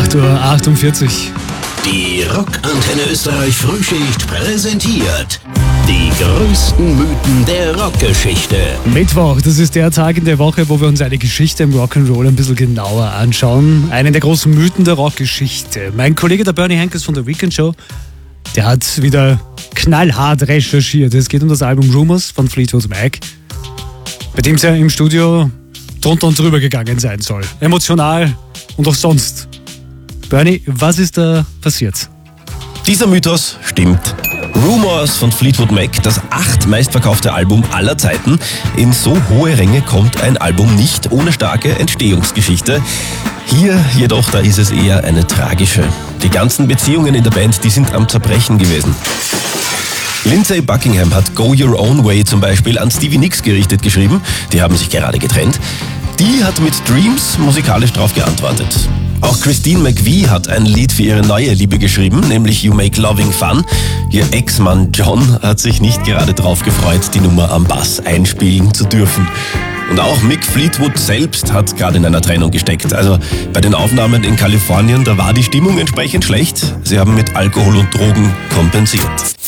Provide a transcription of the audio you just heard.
8:48 Uhr. Die Rockantenne Österreich Frühschicht präsentiert die größten Mythen der Rockgeschichte. Mittwoch, das ist der Tag in der Woche, wo wir uns eine Geschichte im Rock'n'Roll ein bisschen genauer anschauen. Einen der großen Mythen der Rockgeschichte. Mein Kollege, der Bernie Henkes von der Weekend Show, der hat wieder knallhart recherchiert. Es geht um das Album Rumours von Fleetwood Mac, bei dem es ja im Studio drunter und drüber gegangen sein soll. Emotional und auch sonst. Bernie, was ist da passiert? Dieser Mythos stimmt. Rumours von Fleetwood Mac, das 8. meistverkaufte Album aller Zeiten. In so hohe Ränge kommt ein Album nicht ohne starke Entstehungsgeschichte. Hier jedoch, da ist es eher eine tragische. Die ganzen Beziehungen in der Band, die sind am Zerbrechen gewesen. Lindsey Buckingham hat Go Your Own Way zum Beispiel an Stevie Nicks gerichtet geschrieben. Die haben sich gerade getrennt. Die hat mit Dreams musikalisch darauf geantwortet. Auch Christine McVie hat ein Lied für ihre neue Liebe geschrieben, nämlich You Make Loving Fun. Ihr Ex-Mann John hat sich nicht gerade drauf gefreut, die Nummer am Bass einspielen zu dürfen. Und auch Mick Fleetwood selbst hat gerade in einer Trennung gesteckt. Also bei den Aufnahmen in Kalifornien, da war die Stimmung entsprechend schlecht. Sie haben mit Alkohol und Drogen kompensiert.